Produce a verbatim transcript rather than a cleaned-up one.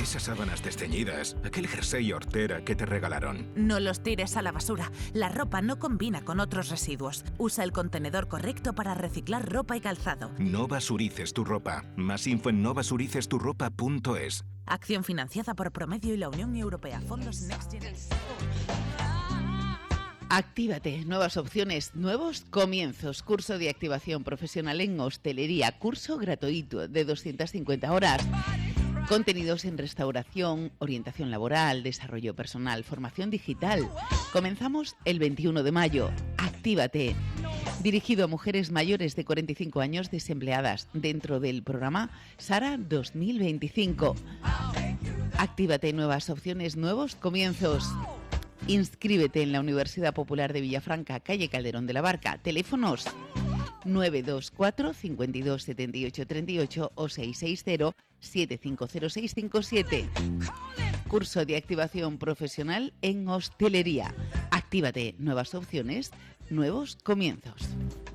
Esas sábanas desteñidas, aquel jersey hortera que te regalaron. No los tires a la basura. La ropa no combina con otros residuos. Usa el contenedor correcto para reciclar ropa y calzado. No basurices tu ropa. Más info en no basurices tu ropa punto es. Acción financiada por Promedio y la Unión Europea. Fondos Next Generation. Actívate, nuevas opciones, nuevos comienzos. Curso de activación profesional en hostelería, curso gratuito de doscientas cincuenta horas. Contenidos en restauración, orientación laboral, desarrollo personal, formación digital. Comenzamos el veintiuno de mayo. Actívate. Dirigido a mujeres mayores de cuarenta y cinco años desempleadas dentro del programa Sara dos mil veinticinco. Actívate, nuevas opciones, nuevos comienzos. Inscríbete en la Universidad Popular de Villafranca, calle Calderón de la Barca. Teléfonos nueve dos cuatro, cinco dos, siete ocho tres ocho o seis seis cero, siete cinco cero seis cinco siete. Curso de activación profesional en hostelería. Actívate, nuevas opciones, nuevos comienzos.